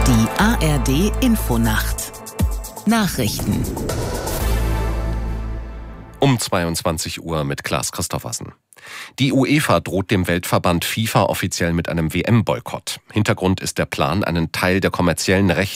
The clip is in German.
Die ARD Infonacht Nachrichten Um 22 Uhr mit Klaas Christoffersen. Die UEFA droht dem Weltverband FIFA offiziell mit einem WM-Boykott. Hintergrund ist der Plan, einen Teil der kommerziellen Rechte